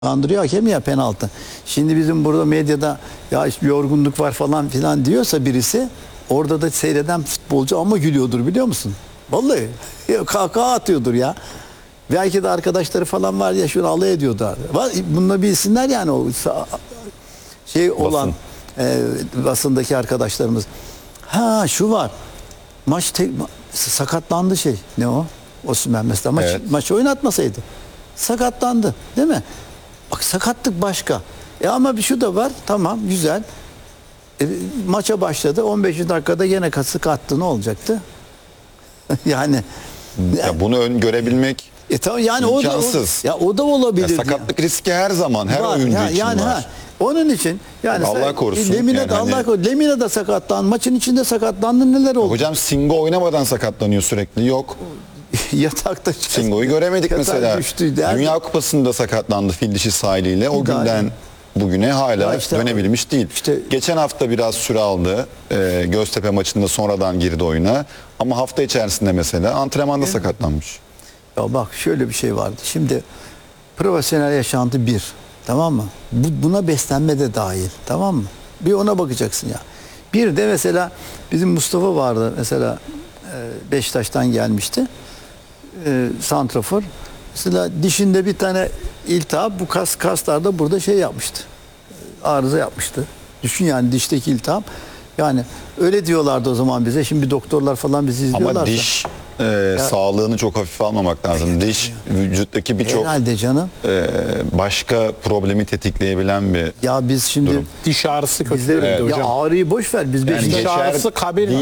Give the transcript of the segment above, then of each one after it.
andırıyor hakem ya penaltı. Şimdi bizim burada medyada ya işte yorgunluk var falan filan diyorsa birisi orada da seyreden futbolcu ama gülüyordur biliyor musun? Vallahi kahkaha atıyordur ya. Belki de arkadaşları falan var ya şunu alay ediyorlar. Bununla bilsinler yani o şey olan basındaki arkadaşlarımız. Ha şu var. Sakatlandı şey. Ne o? Osimhen mesela maç oynatmasaydı. Sakatlandı, değil mi? Bak sakatlık başka. Ama bir şu da var. Tamam güzel. Maça başladı. 15 dakikada gene kasık attı. Ne olacaktı? yani ya bunu görebilmek tamam yani imkansız. o da olabilir. Ya sakatlık riski her zaman her oyuncu için var. Onun için yani Allah korusun. Lemina da sakatlandı. Maçın içinde sakatlandı. Neler oldu? Hocam Singo oynamadan sakatlanıyor sürekli. Yok. Yatakta Singo'yu göremedik mesela. Dünya Kupası'nda sakatlandı fil dişi sahiliyle. O günden bugüne hala dönebilmiş değil. Geçen hafta biraz süre aldı. Göztepe maçında sonradan girdi oyuna. Ama hafta içerisinde mesela antrenmanda sakatlanmış. Ya bak şöyle bir şey vardı. Şimdi profesyonel yaşantı bir. Tamam mı? Buna beslenme de dahil. Tamam mı? Bir ona bakacaksın ya. Bir de mesela bizim Mustafa vardı. Mesela Beşiktaş'tan gelmişti. Santrafor. Mesela dişinde bir tane iltihap bu kaslarda burada şey yapmıştı. Arıza yapmıştı. Düşün yani dişteki iltihap. Yani öyle diyorlardı o zaman bize. Şimdi doktorlar falan bizi izliyorlarsa. Ama diş sağlığını çok hafife almamak lazım. Diş vücuttaki birçok başka problemi tetikleyebilen bir ya biz şimdi durum. Diş ağrısı kötü hocam. Ya ağrıyı boş ver. Biz yani diş ağrısı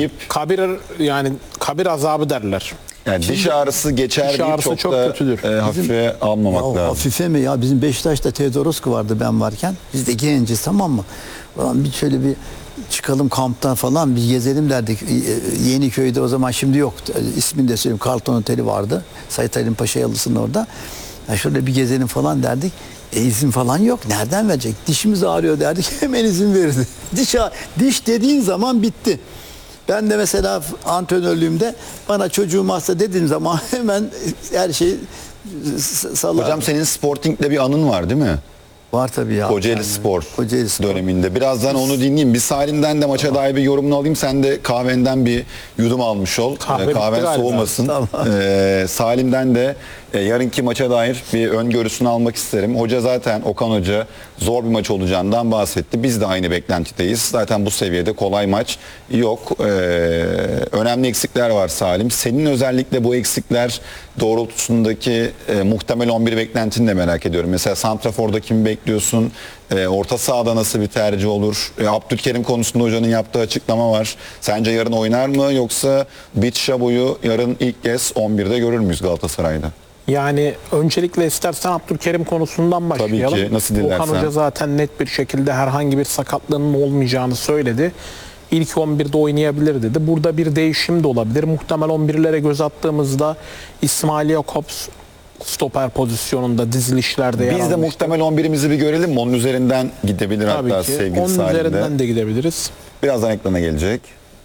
kabir azabı derler. Yani diş ağrısı geçer diş ağrısı çok da kötüdür. Hafife almamak lazım. Hafife mi ya? Bizim Beşiktaş'ta Teodoroscu vardı ben varken. Biz de genciz tamam mı? Bir şöyle bir çıkalım kamptan falan bir gezelim derdik. Yeniköy'de o zaman şimdi yok. İsmini de söyleyeyim. Carlton Oteli vardı. Sait Halim Paşa Yalısı'nın orada. Ya şöyle bir gezelim falan derdik. İzin falan yok. Nereden verecek? Dişimiz ağrıyor derdik. Hemen izin verirdi. Diş dediğin zaman bitti. Ben de mesela antrenörlüğümde bana çocuğum hasta dediğim zaman hemen her şeyi sallar. Hocam senin Sporting'le bir anın var değil mi? Var tabii ya. Kocaeli Spor döneminde. Birazdan onu dinleyeyim. Bir Salim'den de maça dair bir yorumunu alayım. Sen de kahvenden bir yudum almış ol. Kahven soğumasın. Tamam. Salim'den de yarınki maça dair bir öngörüsünü almak isterim. Hoca zaten Okan Hoca zor bir maç olacağından bahsetti. Biz de aynı beklentideyiz. Zaten bu seviyede kolay maç yok. Önemli eksikler var Salim. Senin özellikle bu eksikler doğrultusundaki muhtemel 11 beklentini de merak ediyorum. Mesela santraforda kimi bekliyorsun? Orta sahada nasıl bir tercih olur? Abdülkerim konusunda hocanın yaptığı açıklama var. Sence yarın oynar mı yoksa Bitshabu'yu yarın ilk kez 11'de görür müyüz Galatasaray'da? Yani öncelikle istersen Abdülkerim konusundan başlayalım. Tabii ki, nasıl dilersen. Okan Hoca zaten net bir şekilde herhangi bir sakatlığının olmayacağını söyledi. İlk 11'de oynayabilir dedi. Burada bir değişim de olabilir. Muhtemel 11'lere göz attığımızda İsmail Jakobs stoper pozisyonunda dizilişlerde yer almıştı. Biz de muhtemel 11'imizi bir görelim mi? Onun üzerinden gidebilir tabii hatta ki. sevgili Onun Salim'de. üzerinden de gidebiliriz. Birazdan ekrana gelecek.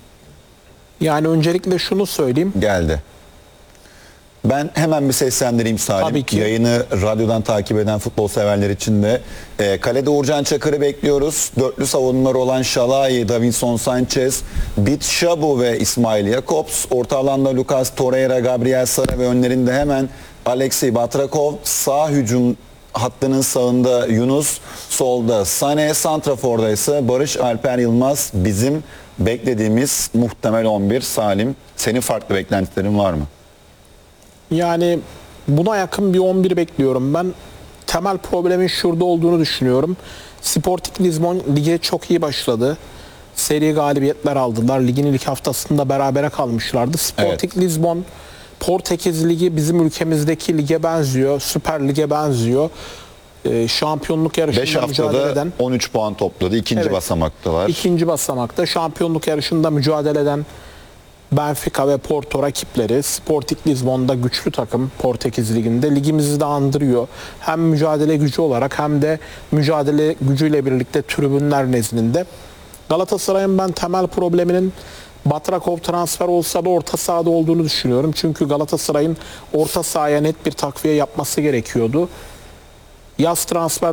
Yani öncelikle şunu söyleyeyim. Geldi. Ben hemen bir seslendireyim Salim. Tabii ki. Yayını radyodan takip eden futbol severler için de. Kalede Uğurcan Çakır'ı bekliyoruz. Dörtlü savunmaları olan Şalai, Davinson Sanchez, Bitshabu ve İsmail Jakobs. Orta alanda Lucas Torreira, Gabriel Sara ve önlerinde hemen Alexey Batrakov. Sağ hücum hattının sağında Yunus, solda Sane, santraforda ise Barış Alper Yılmaz. Bizim beklediğimiz muhtemel 11 Salim. Senin farklı beklentilerin var mı? Yani buna yakın bir 11 bekliyorum ben. Temel problemin şurada olduğunu düşünüyorum. Sporting Lisbon lige çok iyi başladı. Seri galibiyetler aldılar. Ligin ilk haftasında berabere kalmışlardı. Sporting Lisbon, Portekiz Ligi bizim ülkemizdeki lige benziyor. Süper Lig'e benziyor. Şampiyonluk yarışında mücadele eden 13 puan topladı. İkinci basamaktalar. İkinci basamakta şampiyonluk yarışında mücadele eden Benfica ve Porto rakipleri. Sporting Lisbon'da güçlü takım Portekiz Ligi'nde. Ligimizi de andırıyor. Hem mücadele gücü olarak hem de mücadele gücüyle birlikte tribünler nezdinde. Galatasaray'ın ben temel probleminin Batrakov transfer olsa da orta sahada olduğunu düşünüyorum. Çünkü Galatasaray'ın orta sahaya net bir takviye yapması gerekiyordu. Yaz transfer